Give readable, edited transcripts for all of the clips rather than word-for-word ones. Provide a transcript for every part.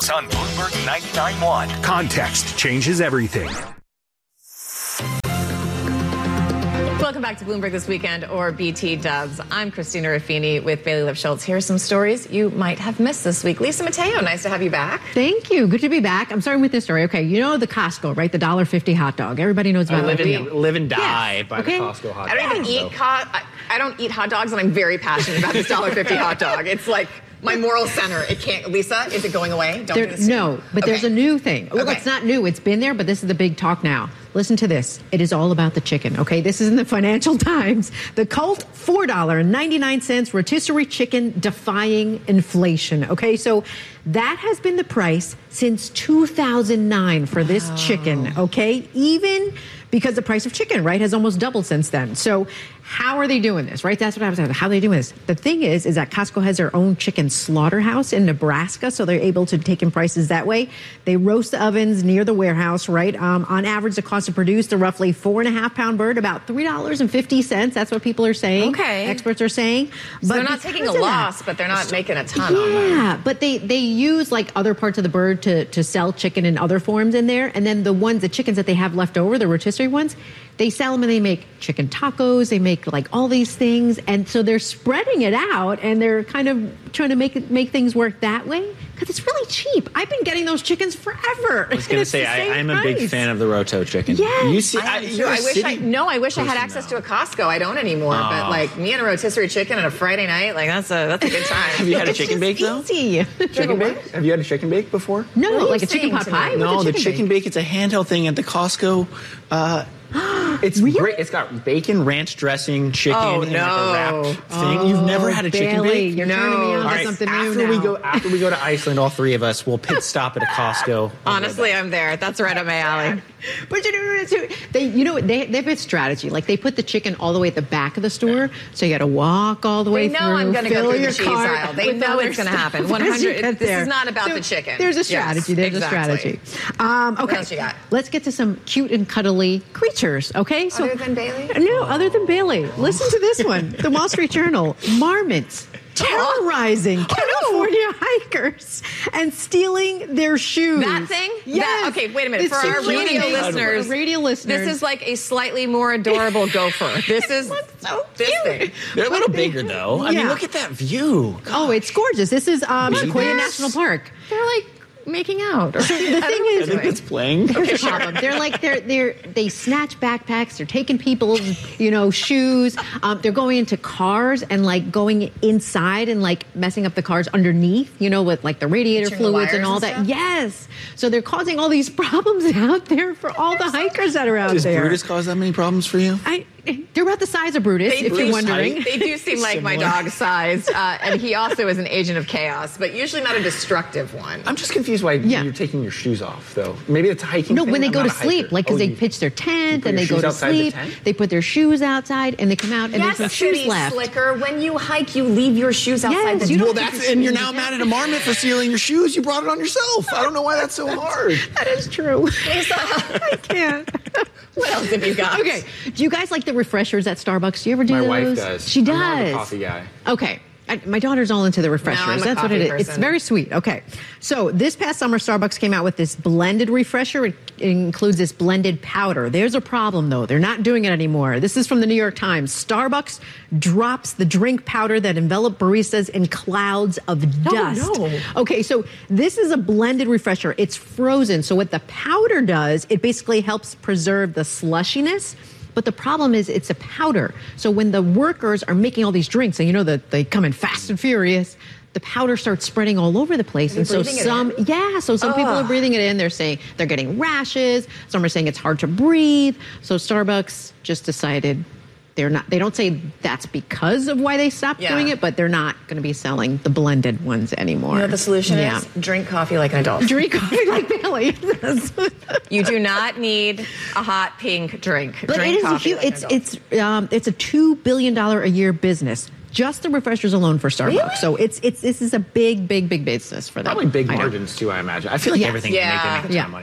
On Bloomberg 99.1. Context changes everything. Welcome back to Bloomberg This Weekend, or BT Dubs. I'm Christina Ruffini with Bailey Lipschultz. Here are some stories you might have missed this week. Lisa Mateo, nice to have you back. Thank you. Good to be back. I'm starting with this story. Okay, you know the Costco, right? The $1.50 hot dog. Everybody knows about it. Live and die by the Costco hot dog. I don't eat hot dogs, and I'm very passionate about this $1.50 hot dog. It's like my moral center. It can't. Lisa, is it going away? Don't do this. No, but there's a new thing. Well, it's not new. It's been there, but this is the big talk now. Listen to this. It is all about the chicken, okay? This is in the Financial Times. The cult $4.99 rotisserie chicken defying inflation, okay? So that has been the price since 2009 for this chicken, okay? Even because the price of chicken, right, has almost doubled since then. So how are they doing this, right? That's what I was asking. How are they doing this? The thing is that Costco has their own chicken slaughterhouse in Nebraska, so they're able to take in prices that way. They roast the ovens near the warehouse, right? On average, the cost to produce the roughly 4.5-pound bird, about $3.50. That's what people are saying. Okay. Experts are saying. So they're not taking a loss, but they're not making a ton on them. Yeah, but they use like other parts of the bird to sell chicken in other forms in there. And then the chickens that they have left over, the rotisserie ones, they sell them and they make chicken tacos. They make like all these things. And so they're spreading it out and they're kind of trying to make things work that way because it's really cheap. I've been getting those chickens forever. I was going to say, I'm a big fan of the Roto chicken. Yes. You see, I wish I had access to a Costco. I don't anymore. But like me and a rotisserie chicken on a Friday night, like that's a good time. Have you had a chicken bake though? Easy. Chicken bake? Have you had a chicken bake before? No, like a chicken pot pie? No, the chicken bake, it's a handheld thing at the Costco. It's great. It's got bacon, ranch dressing, chicken, and like a wrapped thing. You've never had a chicken bake? You're turning me on to something new After we go to Iceland, all three of us will pit stop at a Costco. Honestly, I'm there. That's right up my alley. But they have a strategy. Like they put the chicken all the way at the back of the store, so you got to walk all the way through. They know I'm going to go through the cheese aisle. They know it's going to happen. 100. This is not about the chicken. There's a strategy. There's a strategy. Okay, what else you got? Let's get to some cute and cuddly creatures. Okay, so other than Bailey? No, other than Bailey. Listen to this one. The Wall Street Journal. Marmots terrorizing California hikers and stealing their shoes. That thing? Yes. Okay, wait a minute. For our radio listeners, this is like a slightly more adorable gopher. This is so cute. Thing. They're a little bigger, though. I mean, look at that view. Gosh. Oh, it's gorgeous. This is Sequoia National Park. They're like making out. The thing is, I think it's playing. Here's the problem. They're like they snatch backpacks. They're taking people's shoes. They're going into cars and like going inside and like messing up the cars underneath. With like the radiator fluids and all that. Yes. So they're causing all these problems out there for all the hikers that are out there. Does Brutus cause that many problems for you? They're about the size of Brutus, if you're wondering. They do seem like my dog's size, and he also is an agent of chaos, but usually not a destructive one. I'm just confused why you're taking your shoes off, though. Maybe it's a hiking thing? No, when they go to sleep, like because they pitch their tent and they go to sleep. They put their shoes outside and they come out and there's no shoes left. Slicker. When you hike, you leave your shoes outside. And you're now mad at a marmot for stealing your shoes. You brought it on yourself. I don't know why that's so hard. That is true. I can't. What else have you got? Okay. Do you guys like the refreshers at Starbucks? Do you ever do those? My wife does. She does. I'm not a coffee guy. Okay. My daughter's all into the refreshers. No, I'm a That's what it is. person. It's very sweet. Okay. So this past summer, Starbucks came out with this blended refresher. It includes this blended powder. There's a problem, though. They're not doing it anymore. This is from the New York Times. Starbucks drops the drink powder that enveloped baristas in clouds of dust. Oh, no. Okay, so this is a blended refresher. It's frozen. So what the powder does, it basically helps preserve the slushiness. But the problem is it's a powder. So when the workers are making all these drinks, and that they come in fast and furious, the powder starts spreading all over the place. And so some people are breathing it in. They're saying they're getting rashes. Some are saying it's hard to breathe. So Starbucks just decided they don't say that's because of why they stopped doing it, but they're not going to be selling the blended ones anymore. You know what the solution is? Drink coffee like an adult. Drink coffee like Bailey. You do not need a hot pink drink. But Drink coffee it's a $2 billion a year business. Just the refreshers alone for Starbucks. Really? So this is a big business for them. Probably big margins too, I imagine. I feel like everything they make a ton of money on.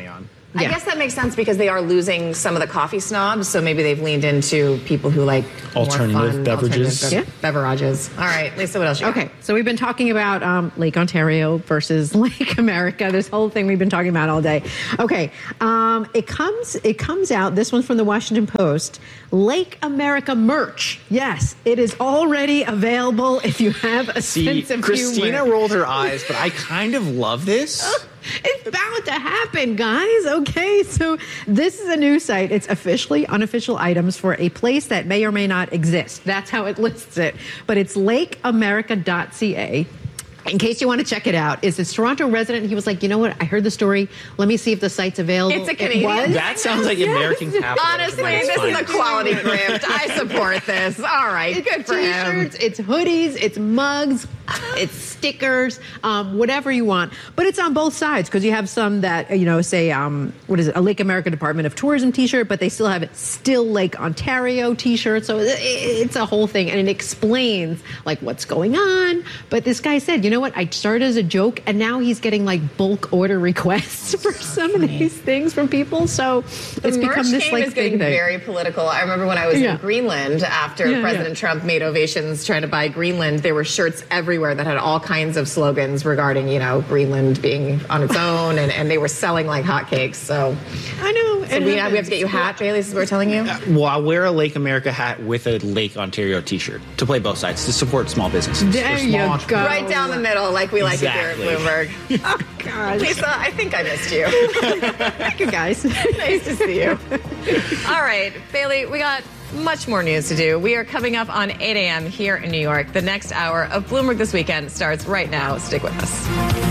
I guess that makes sense because they are losing some of the coffee snobs, so maybe they've leaned into people who like alternative beverages. Beverages. All right, Lisa, what else you got? Okay, so we've been talking about Lake Ontario versus Lake America. This whole thing we've been talking about all day. Okay, it comes out. This one's from the Washington Post. Lake America merch. Yes, it is already available if you have a sense of Christina humor. rolled her eyes, but I kind of love this. It's bound to happen, guys. Okay, so this is a news site. It's officially unofficial items for a place that may or may not exist. That's how it lists it. But it's lakeamerica.ca. In case you want to check it out, is this Toronto resident. He was like, you know what? I heard the story. Let me see if the site's available. It's a Canadian. That sounds like American capitalism. Honestly, this is a quality grift. I support this. All right, It's good for him. T-shirts, it's hoodies, it's mugs, it's stickers, whatever you want. But it's on both sides because you have some that, say, what is it, a Lake America Department of Tourism T-shirt, but they still have Still Lake Ontario T-shirt. So it's a whole thing, and it explains like what's going on. But this guy said, you know what? I started as a joke, and now he's getting like bulk order requests for some of these things from people. So it's become this like is getting thing. very political. I remember when I was in Greenland after President Trump made ovations trying to buy Greenland, there were shirts everywhere that had all kinds of slogans regarding, Greenland being on its own, and they were selling like hotcakes. So I know. So we have to get you a hat, Bailey. This is what we're telling you. Well, I'll wear a Lake America hat with a Lake Ontario T-shirt to play both sides to support small businesses. There you go. Right down the middle, like we like it here at Bloomberg. Oh, gosh. Lisa, I think I missed you. Thank you, guys. Nice to see you. All right, Bailey, we got much more news to do. We are coming up on 8 a.m. here in New York. The next hour of Bloomberg This Weekend starts right now. Stick with us.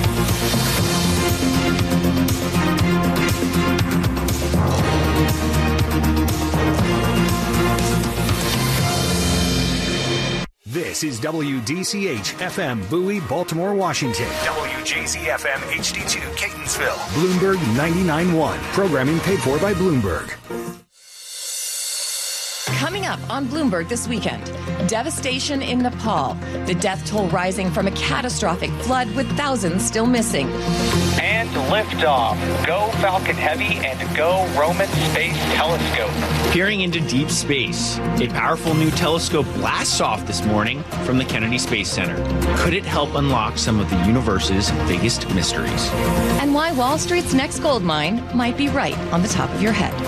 This is WDCH FM Bowie, Baltimore, Washington. WJZ FM HD2 Catonsville. Bloomberg 99.1. Programming paid for by Bloomberg. Coming up on Bloomberg This Weekend, devastation in Nepal, the death toll rising from a catastrophic flood with thousands still missing. And liftoff. Go Falcon Heavy and go Roman Space Telescope. Peering into deep space, a powerful new telescope blasts off this morning from the Kennedy Space Center. Could it help unlock some of the universe's biggest mysteries? And why Wall Street's next gold mine might be right on the top of your head.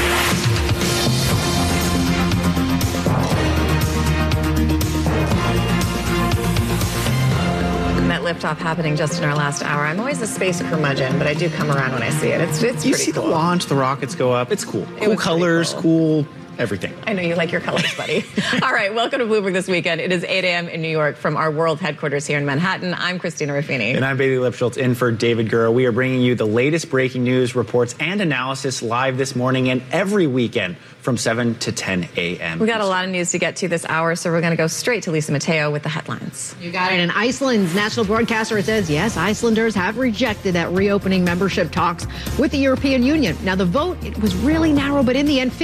Liftoff happening just in our last hour. I'm always a space curmudgeon, but I do come around when I see it. It's you pretty see cool. The launch, the rockets go up. It's cool. Cool colors, cool everything. I know you like your colors, buddy. All right, welcome to Bloomberg This Weekend. It is 8 a.m. in New York from our world headquarters here in Manhattan. I'm Christina Ruffini. And I'm Bailey Lipschultz in for David Gura. We are bringing you the latest breaking news, reports, and analysis live this morning and every weekend from 7 to 10 a.m. We got a lot of news to get to this hour, so we're going to go straight to Lisa Mateo with the headlines. You got it. And Iceland's national broadcaster says, yes, Icelanders have rejected that reopening membership talks with the European Union. Now, the vote, it was really narrow, but in the end,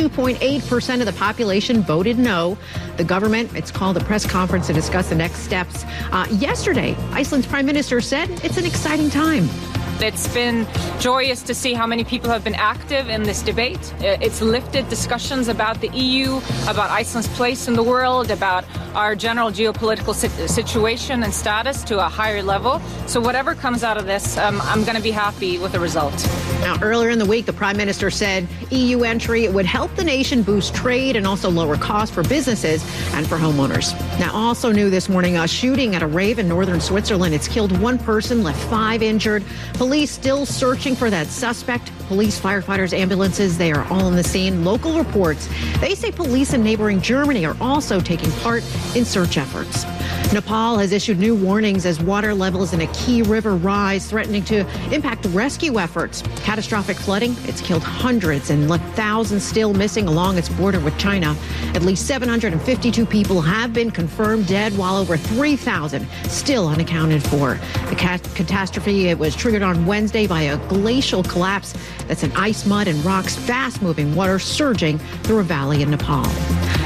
52.8% of the population voted no. The government, it's called a press conference to discuss the next steps. Yesterday, Iceland's prime minister said it's an exciting time. It's been joyous to see how many people have been active in this debate. It's lifted discussions about the EU, about Iceland's place in the world, about our general geopolitical situation and status to a higher level. So whatever comes out of this, I'm going to be happy with the result. Now, earlier in the week, the prime minister said EU entry would help the nation boost trade and also lower costs for businesses and for homeowners. Now, also new this morning, a shooting at a rave in northern Switzerland. It's killed one person, left 5 injured. Police still searching for that suspect. Police, firefighters, ambulances, they are all on the scene. Local reports, they say police in neighboring Germany are also taking part in search efforts. Nepal has issued new warnings as water levels in a key river rise, threatening to impact rescue efforts. Catastrophic flooding, it's killed hundreds and left thousands still missing along its border with China. At least 752 people have been confirmed dead, while over 3,000 still unaccounted for. The catastrophe, it was triggered on Wednesday by a glacial collapse that's an ice, mud, and rocks, fast-moving water surging through a valley in Nepal.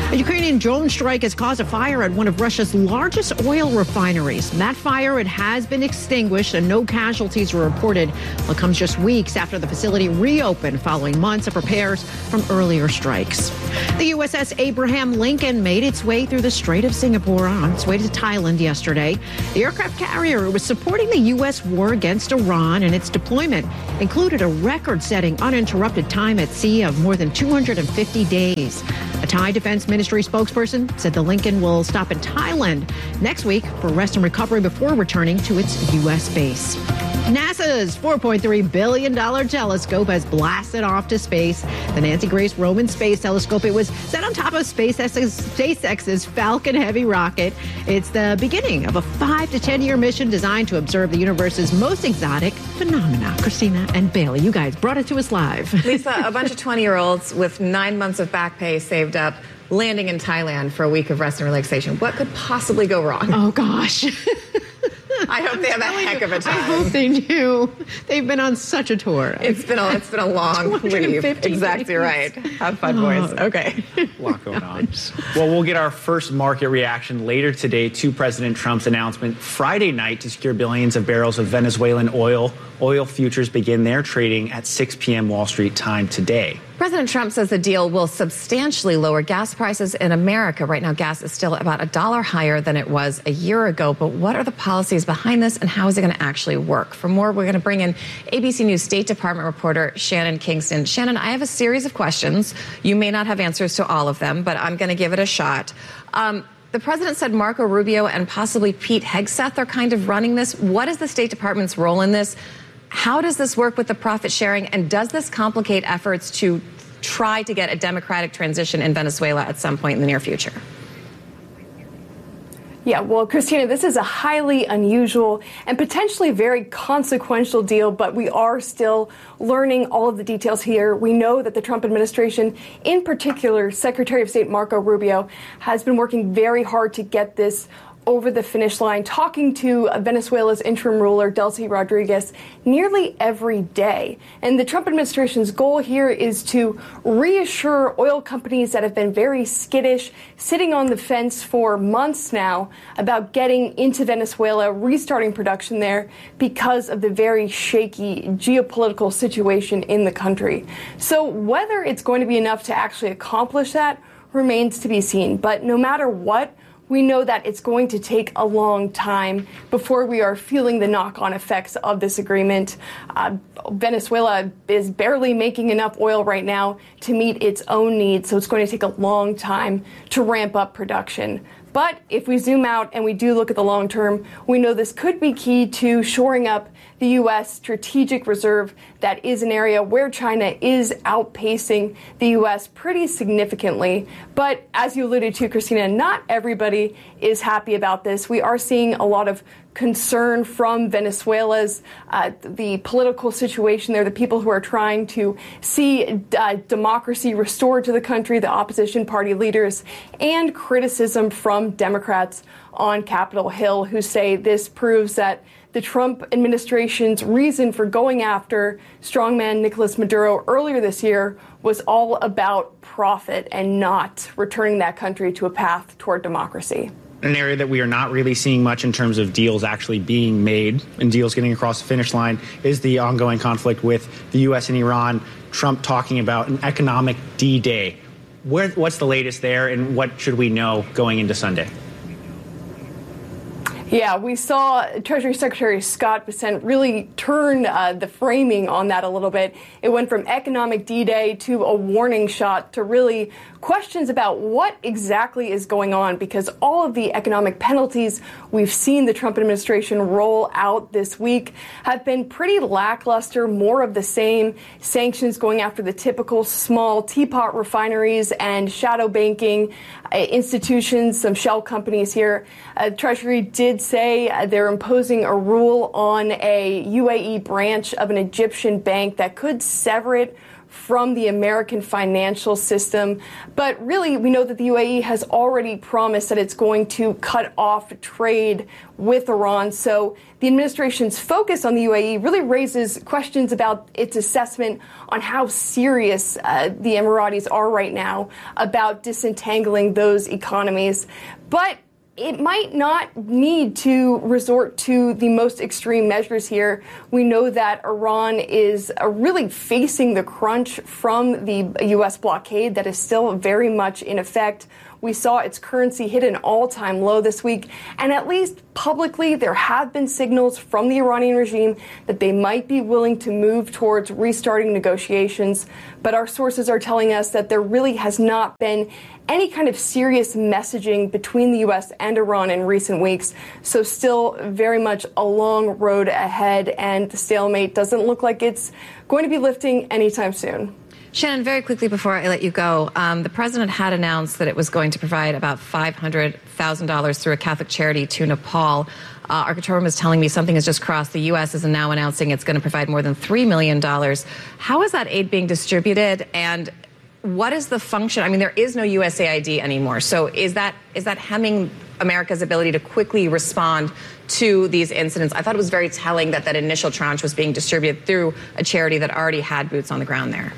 A Ukrainian drone strike has caused a fire at one of Russia's largest oil refineries. That fire, it has been extinguished and no casualties were reported. Well, it comes just weeks after the facility reopened following months of repairs from earlier strikes. The USS Abraham Lincoln made its way through the Strait of Singapore on its way to Thailand yesterday. The aircraft carrier was supporting the U.S. war against Iran, and its deployment included a record-setting uninterrupted time at sea of more than 250 days. A Thai Defense Ministry spokesperson said the Lincoln will stop in Thailand next week for rest and recovery before returning to its U.S. base. NASA's $4.3 billion telescope has blasted off to space. The Nancy Grace Roman Space Telescope, it was set on top of SpaceX's Falcon Heavy rocket. It's the beginning of a 5 to 10-year mission designed to observe the universe's most exotic phenomena. Christina and Bailey, you guys brought it to us live. Lisa, a bunch of 20-year-olds with 9 months of back pay saved up, landing in Thailand for a week of rest and relaxation. What could possibly go wrong? Oh, gosh. I hope they have a heck of a time. I hope they do. They've been on such a tour. It's been a long leave. Exactly right. Have fun, boys. Okay. A lot going on. Well, we'll get our first market reaction later today to President Trump's announcement Friday night to secure billions of barrels of Venezuelan oil. Oil futures begin their trading at 6 p.m. Wall Street time today. President Trump says the deal will substantially lower gas prices in America. Right now, gas is still about $1 higher than it was a year ago. But what are the policies behind this, and how is it going to actually work? For more, we're going to bring in ABC News State Department reporter Shannon Kingston. Shannon, I have a series of questions. You may not have answers to all of them, but I'm going to give it a shot. The president said Marco Rubio and possibly Pete Hegseth are kind of running this. What is the State Department's role in this? How does this work with the profit sharing? And does this complicate efforts to try to get a democratic transition in Venezuela at some point in the near future? Yeah, well, Christina, this is a highly unusual and potentially very consequential deal, but we are still learning all of the details here. We know that the Trump administration, in particular, Secretary of State Marco Rubio, has been working very hard to get this over the finish line, talking to Venezuela's interim ruler, Delcy Rodriguez, nearly every day. And the Trump administration's goal here is to reassure oil companies that have been very skittish, sitting on the fence for months now about getting into Venezuela, restarting production there because of the very shaky geopolitical situation in the country. So whether it's going to be enough to actually accomplish that remains to be seen. But no matter what, we know that it's going to take a long time before we are feeling the knock-on effects of this agreement. Venezuela is barely making enough oil right now to meet its own needs, so it's going to take a long time to ramp up production. But if we zoom out and we do look at the long term, we know this could be key to shoring up the U.S. strategic reserve. That is an area where China is outpacing the U.S. pretty significantly. But as you alluded to, Christina, not everybody is happy about this. We are seeing a lot of concern from Venezuela's the political situation there, the people who are trying to see democracy restored to the country, the opposition party leaders, and criticism from Democrats on Capitol Hill who say this proves that the Trump administration's reason for going after strongman Nicolas Maduro earlier this year was all about profit and not returning that country to a path toward democracy. An area that we are not really seeing much in terms of deals actually being made and deals getting across the finish line is the ongoing conflict with the U.S. and Iran. Trump talking about an economic D-Day. What's the latest there, and what should we know going into Sunday? Yeah, we saw Treasury Secretary Scott Bessent really turn the framing on that a little bit. It went from economic D-Day to a warning shot to really questions about what exactly is going on, because all of the economic penalties we've seen the Trump administration roll out this week have been pretty lackluster, more of the same, sanctions going after the typical small teapot refineries and shadow banking institutions, some shell companies here. Treasury did say they're imposing a rule on a UAE branch of an Egyptian bank that could sever it from the American financial system. But really, we know that the UAE has already promised that it's going to cut off trade with Iran. So the administration's focus on the UAE really raises questions about its assessment on how serious the Emiratis are right now about disentangling those economies. But it might not need to resort to the most extreme measures here. We know that Iran is really facing the crunch from the U.S. blockade that is still very much in effect. We saw its currency hit an all-time low this week, and at least publicly there have been signals from the Iranian regime that they might be willing to move towards restarting negotiations. But our sources are telling us that there really has not been any kind of serious messaging between the U.S. and Iran in recent weeks. So still very much a long road ahead, and the stalemate doesn't look like it's going to be lifting anytime soon. Shannon, very quickly before I let you go, the president had announced that it was going to provide about $500,000 through a Catholic charity to Nepal. Our control room is telling me something has just crossed. The U.S. is now announcing it's going to provide more than $3 million. How is that aid being distributed, and what is the function? I mean, there is no USAID anymore. So is that hemming America's ability to quickly respond to these incidents? I thought it was very telling that that initial tranche was being distributed through a charity that already had boots on the ground there.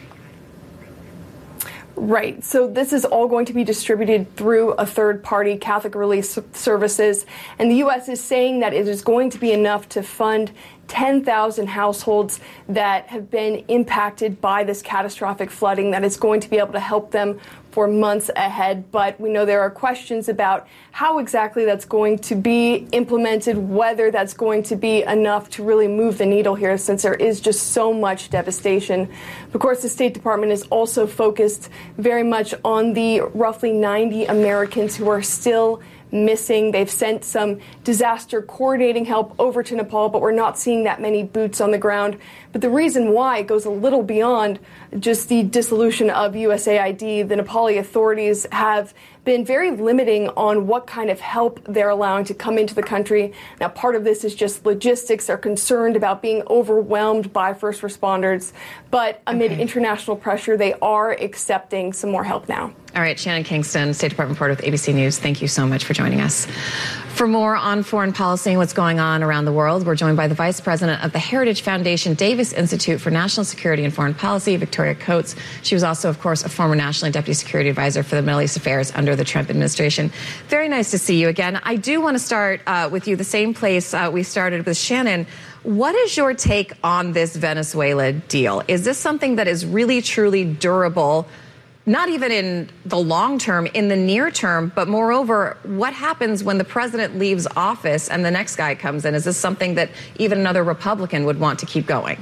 Right. So this is all going to be distributed through a third party, Catholic Relief Services. And the U.S. is saying that it is going to be enough to fund 10,000 households that have been impacted by this catastrophic flooding, that it's going to be able to help them for months ahead. But we know there are questions about how exactly that's going to be implemented, whether that's going to be enough to really move the needle here, since there is just so much devastation. Of course, the State Department is also focused very much on the roughly 90 Americans who are still missing. They've sent some disaster coordinating help over to Nepal, but we're not seeing that many boots on the ground. But the reason why goes a little beyond just the dissolution of USAID. The Nepali authorities have been very limiting on what kind of help they're allowing to come into the country. Now, part of this is just logistics. They're concerned about being overwhelmed by first responders. But amid international pressure, they are accepting some more help now. All right, Shannon Kingston, State Department reporter with ABC News, thank you so much for joining us. For more on foreign policy and what's going on around the world, we're joined by the Vice President of the Heritage Foundation Davis Institute for National Security and Foreign Policy, Victoria Coates. She was also, of course, a former National Deputy Security Advisor for the Middle East Affairs under the Trump administration. Very nice to see you again. I do want to start with you the same place we started with Shannon. What is your take on this Venezuela deal? Is this something that is really, truly durable? Not even in the long term, in the near term, but moreover, what happens when the president leaves office and the next guy comes in? Is this something that even another Republican would want to keep going?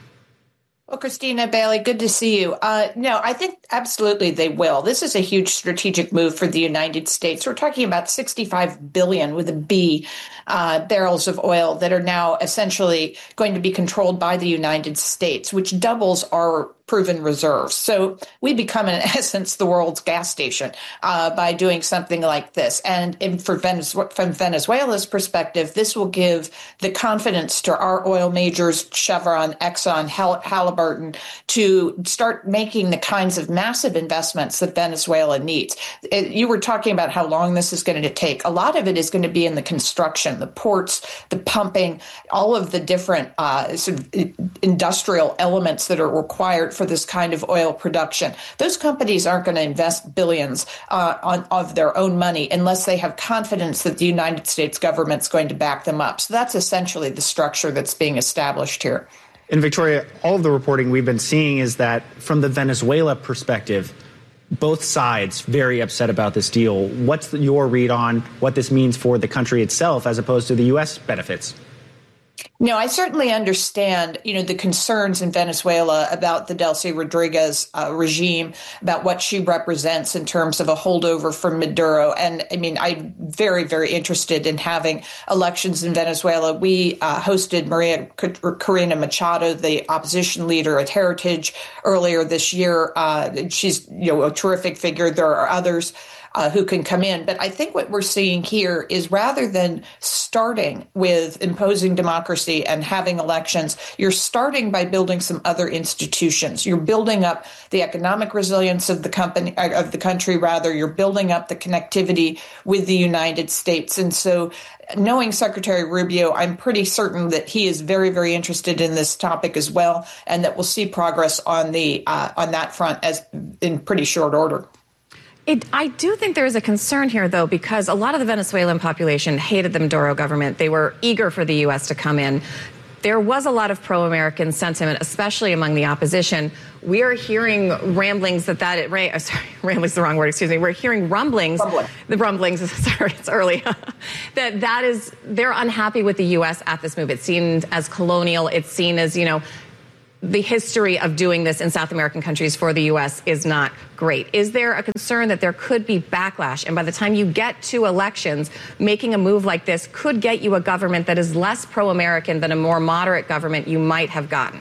Well, Christina Bailey, good to see you. No, I think absolutely they will. This is a huge strategic move for the United States. We're talking about 65 billion with a B barrels of oil that are now essentially going to be controlled by the United States, which doubles our proven reserves. So we become, in essence, the world's gas station by doing something like this. And from Venezuela's perspective, this will give the confidence to our oil majors, Chevron, Exxon, Halliburton, to start making the kinds of massive investments that Venezuela needs. You were talking about how long this is going to take. A lot of it is going to be in the construction, the ports, the pumping, all of the different sort of industrial elements that are required for this kind of oil production. Those companies aren't going to invest billions of their own money unless they have confidence that the United States government's going to back them up. So that's essentially the structure that's being established here. And Victoria, all of the reporting we've been seeing is that from the Venezuela perspective, both sides very upset about this deal. What's your read on what this means for the country itself as opposed to the U.S. benefits? No, I certainly understand, the concerns in Venezuela about the Delcy Rodriguez regime, about what she represents in terms of a holdover from Maduro. And I mean, I'm very, very interested in having elections in Venezuela. We hosted Maria Corina Machado, the opposition leader at Heritage, earlier this year. She's, a terrific figure. There are others. who can come in. But I think what we're seeing here is rather than starting with imposing democracy and having elections, you're starting by building some other institutions. You're building up the economic resilience of the country. You're building up the connectivity with the United States. And so knowing Secretary Rubio, I'm pretty certain that he is very, very interested in this topic as well, and that we'll see progress on that front as in pretty short order. I do think there is a concern here, though, because a lot of the Venezuelan population hated the Maduro government. They were eager for the U.S. to come in. There was a lot of pro-American sentiment, especially among the opposition. We are hearing ramblings rambling's the wrong word, excuse me. We're hearing rumblings. The rumblings, sorry, it's early. They're unhappy with the U.S. at this move. It's seen as colonial. It's seen as, the history of doing this in South American countries for the U.S. is not great. Is there a concern that there could be backlash? And by the time you get to elections, making a move like this could get you a government that is less pro-American than a more moderate government you might have gotten?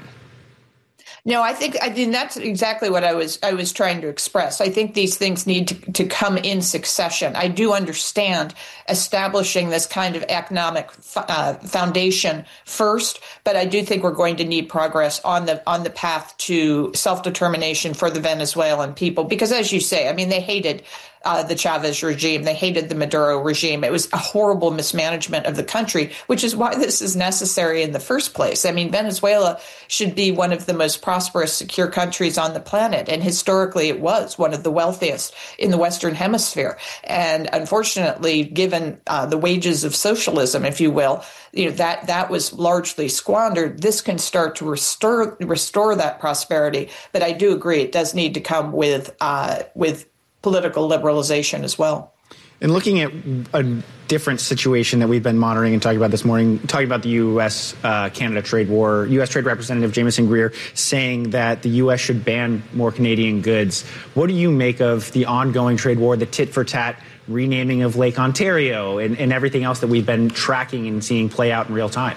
No, I think that's exactly what I was trying to express. I think these things need to come in succession. I do understand establishing this kind of economic foundation first, but I do think we're going to need progress on the path to self-determination for the Venezuelan people. Because as you say, they hated the Chavez regime. They hated the Maduro regime. It was a horrible mismanagement of the country, which is why this is necessary in the first place. Venezuela should be one of the most prosperous, secure countries on the planet. And historically, it was one of the wealthiest in the Western Hemisphere. And unfortunately, given the wages of socialism, if you will, that was largely squandered. This can start to restore that prosperity. But I do agree it does need to come with political liberalization as well. And looking at a different situation that we've been monitoring and talking about this morning, talking about the U.S.-Canada trade war, U.S. Trade Representative Jamieson Greer saying that the U.S. should ban more Canadian goods. What do you make of the ongoing trade war, the tit-for-tat renaming of Lake Ontario and everything else that we've been tracking and seeing play out in real time?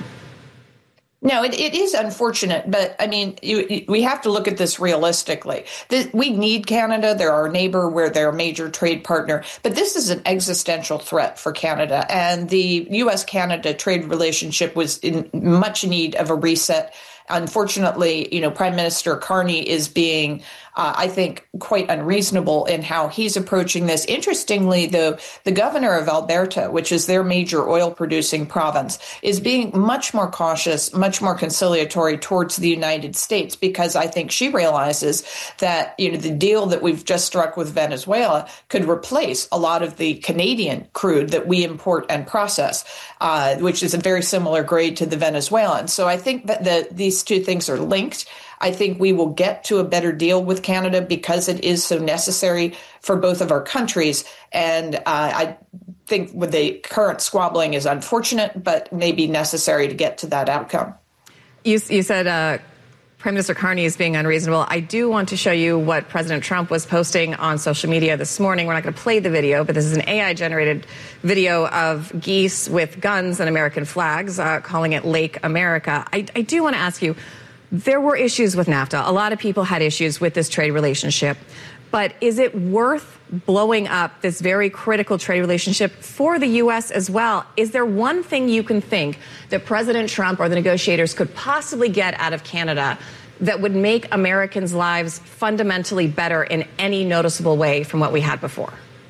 No, it is unfortunate, but we have to look at this realistically. We need Canada. They're our neighbor. They're a major trade partner. But this is an existential threat for Canada. And the U.S.-Canada trade relationship was in much need of a reset. Unfortunately, Prime Minister Carney is being, I think, quite unreasonable in how he's approaching this. Interestingly, though, the governor of Alberta, which is their major oil-producing province, is being much more cautious, much more conciliatory towards the United States, because I think she realizes that, the deal that we've just struck with Venezuela could replace a lot of the Canadian crude that we import and process, which is a very similar grade to the Venezuelan. So I think that these two things are linked. I think we will get to a better deal with Canada because it is so necessary for both of our countries. And I think with the current squabbling is unfortunate, but maybe necessary to get to that outcome. You said Prime Minister Carney is being unreasonable. I do want to show you what President Trump was posting on social media this morning. We're not going to play the video, but this is an AI-generated video of geese with guns and American flags, calling it Lake America. I do want to ask you, there were issues with NAFTA. A lot of people had issues with this trade relationship. But is it worth blowing up this very critical trade relationship for the U.S. as well? Is there one thing you can think that President Trump or the negotiators could possibly get out of Canada that would make Americans' lives fundamentally better in any noticeable way from what we had before?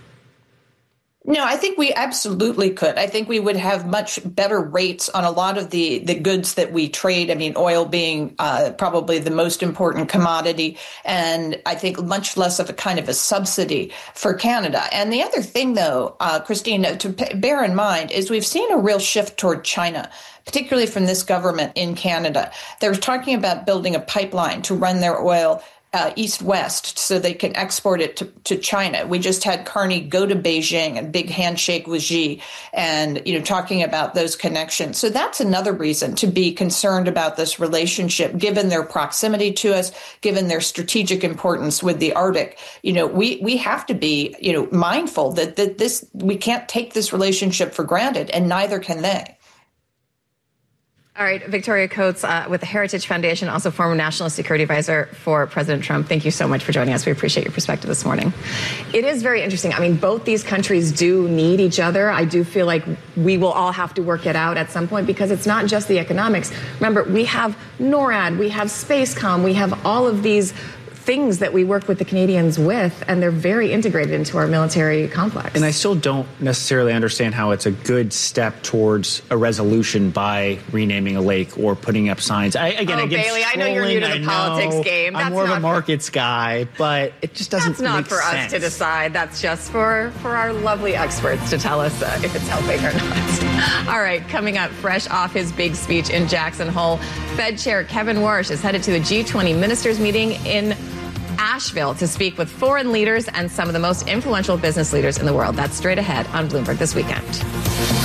No, I think we absolutely could. I think we would have much better rates on a lot of the goods that we trade. Oil being probably the most important commodity, and I think much less of a kind of a subsidy for Canada. And the other thing, though, Christina, to bear in mind is we've seen a real shift toward China, particularly from this government in Canada. They're talking about building a pipeline to run their oil east-west so they can export it to China. We just had Carney go to Beijing, a big handshake with Xi, and, talking about those connections. So that's another reason to be concerned about this relationship, given their proximity to us, given their strategic importance with the Arctic. We have to be, mindful that we can't take this relationship for granted, and neither can they. All right, Victoria Coates with the Heritage Foundation, also former National Security Advisor for President Trump. Thank you so much for joining us. We appreciate your perspective this morning. It is very interesting. I mean, both these countries do need each other. I do feel like we will all have to work it out at some point because it's not just the economics. Remember, we have NORAD, we have SpaceCom, we have all of these things that we work with the Canadians with, and they're very integrated into our military complex. And I still don't necessarily understand how it's a good step towards a resolution by renaming a lake or putting up signs. Bailey, I know you're new to the politics game. I'm more of a markets guy, but it just doesn't make sense. That's not for us to decide. That's just for our lovely experts to tell us if it's helping or not. All right, coming up fresh off his big speech in Jackson Hole, Fed Chair Kevin Warsh is headed to the G20 ministers meeting in Asheville to speak with foreign leaders and some of the most influential business leaders in the world. That's straight ahead on Bloomberg This Weekend.